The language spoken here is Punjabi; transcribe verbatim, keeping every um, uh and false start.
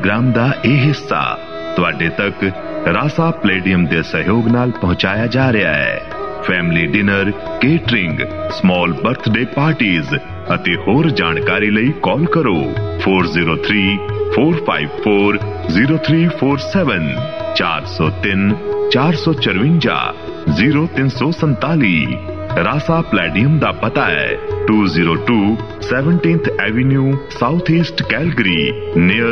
ਪ੍ਰੋਗਰਾਮ ਦਾ ਇਹ ਹਿੱਸਾ ਤੁਹਾਡੇ ਤੱਕ ਰਾਸਾ ਪਲੇਡੀਅਮ ਦੇ ਸਹਿਯੋਗ ਨਾਲ ਪਹੁੰਚਾਇਆ ਜਾ ਰਿਹਾ ਹੈ। Family dinner, catering, small birthday parties ਅਤੇ ਹੋਰ ਜਾਣਕਾਰੀ ਲਈ ਕਾਲ ਕਰੋ four zero three four five four zero three four seven ਚਾਰ ਸੌ ਤਿੰਨ ਚਾਰ ਸੌ ਚੁਰੰਜਾ ਜ਼ੀਰੋ ਤਿੰਨ ਸੌ ਸੰਤਾਲੀ। ਰਾਸਾ ਪਲੇਡੀਅਮ ਦਾ ਪਤਾ ਹੈ two oh two seventeenth Avenue, South East Calgary, near